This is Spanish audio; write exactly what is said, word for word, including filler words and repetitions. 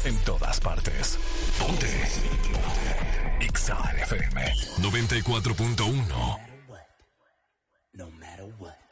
En todas partes. Ponte. Ponte. Exa F M noventa y cuatro punto uno. No matter what.